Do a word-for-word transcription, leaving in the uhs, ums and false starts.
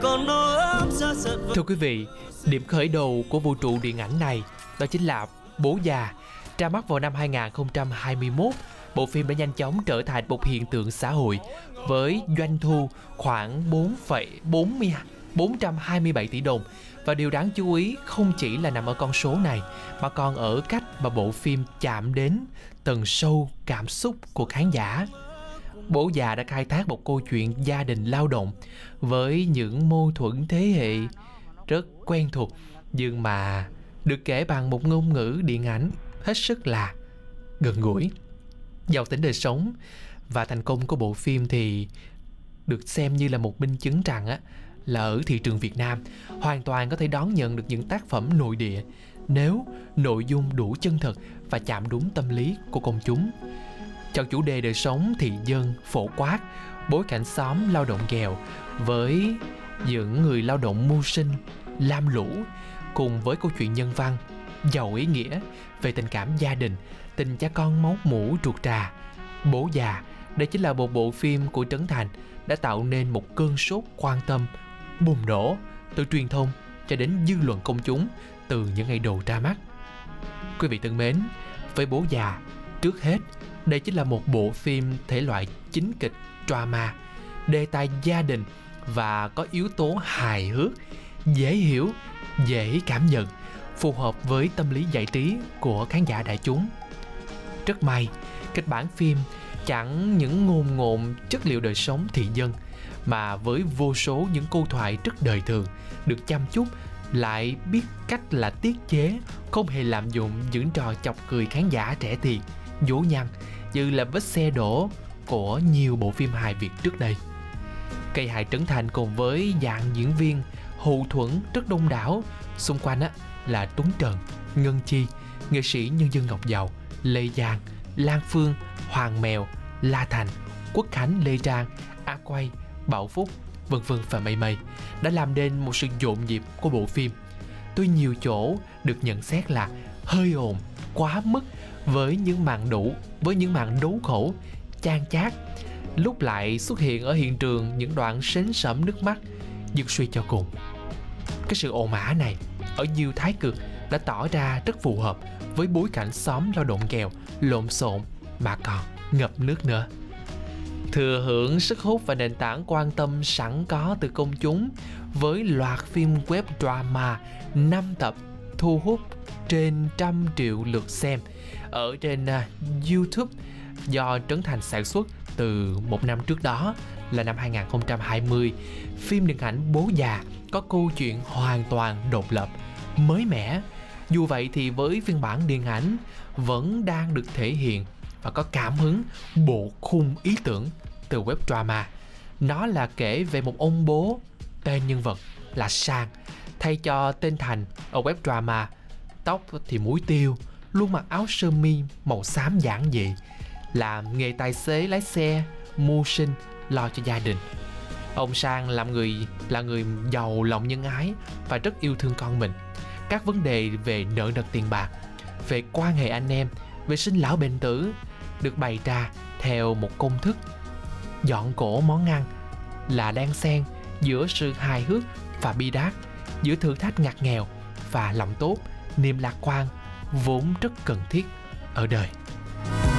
Thưa quý vị, điểm khởi đầu của vũ trụ điện ảnh này đó chính là Bố Già. Ra mắt vào năm hai không hai mốt, bộ phim đã nhanh chóng trở thành một hiện tượng xã hội với doanh thu khoảng bốn trăm hai mươi bảy tỷ đồng. Và điều đáng chú ý không chỉ là nằm ở con số này, mà còn ở cách mà bộ phim chạm đến tầng sâu cảm xúc của khán giả. Bố Già đã khai thác một câu chuyện gia đình lao động với những mâu thuẫn thế hệ rất quen thuộc, nhưng mà được kể bằng một ngôn ngữ điện ảnh hết sức là gần gũi, giàu tính đời sống. Và thành công của bộ phim thì được xem như là một minh chứng rằng á, là ở thị trường Việt Nam hoàn toàn có thể đón nhận được những tác phẩm nội địa nếu nội dung đủ chân thực và chạm đúng tâm lý của công chúng. Chọn chủ đề đời sống thị dân phổ quát, bối cảnh xóm lao động nghèo với những người lao động mưu sinh, lam lũ, cùng với câu chuyện nhân văn giàu ý nghĩa về tình cảm gia đình, tình cha con máu mủ ruột rà. Bố Già, đây chính là một bộ phim của Trấn Thành đã tạo nên một cơn sốt quan tâm bùng nổ từ truyền thông cho đến dư luận công chúng từ những ngày đầu ra mắt. Quý vị thân mến, với Bố Già, trước hết đây chính là một bộ phim thể loại chính kịch drama, đề tài gia đình và có yếu tố hài hước, dễ hiểu, dễ cảm nhận, phù hợp với tâm lý giải trí của khán giả đại chúng. Rất may, kịch bản phim chẳng những ngôn ngộn chất liệu đời sống thị dân, mà với vô số những câu thoại rất đời thường được chăm chút, lại biết cách là tiết chế, không hề lạm dụng những trò chọc cười khán giả trẻ tiền, dỗ nhăn như là vết xe đổ của nhiều bộ phim hài Việt trước đây. Cây hài Trấn Thành cùng với dàn diễn viên hậu thuẫn rất đông đảo, xung quanh á là Tuấn Trần, Ngân Chi, nghệ sĩ nhân dân Ngọc Giàu, Lê Giang, Lan Phương, Hoàng Mèo, La Thành, Quốc Khánh, Lê Trang, A Quay, Bảo Phúc, vân vân và mây mây đã làm nên một sự nhộn nhịp của bộ phim. Tuy nhiều chỗ được nhận xét là hơi ồn, quá mức với những màn đủ, với những màn đấu khẩu, chan chát, lúc lại xuất hiện ở hiện trường những đoạn sến sẩm nước mắt, nhưng suy cho cùng, cái sự ồn ào này ở nhiều thái cực đã tỏ ra rất phù hợp với bối cảnh xóm lao động nghèo, lộn xộn mà còn ngập nước nữa. Thừa hưởng sức hút và nền tảng quan tâm sẵn có từ công chúng, với loạt phim web drama năm tập thu hút trên trăm triệu lượt xem ở trên uh, YouTube do Trấn Thành sản xuất từ một năm trước đó là năm hai không hai không. Phim điện ảnh Bố Già có câu chuyện hoàn toàn độc lập, mới mẻ. Dù vậy thì với phiên bản điện ảnh vẫn đang được thể hiện và có cảm hứng bộ khung ý tưởng từ web drama. Nó là kể về một ông bố, tên nhân vật là Sang, thay cho tên Thành ở web drama. Tóc thì muối tiêu, luôn mặc áo sơ mi màu xám giản dị, làm nghề tài xế lái xe, mưu sinh, lo cho gia đình. Ông Sang làm người là người giàu lòng nhân ái và rất yêu thương con mình. Các vấn đề về nợ nần tiền bạc, về quan hệ anh em, về sinh lão bệnh tử được bày ra theo một công thức dọn cổ món ăn, là đan xen giữa sự hài hước và bi đát, giữa thử thách ngặt nghèo và lòng tốt, niềm lạc quan vốn rất cần thiết ở đời.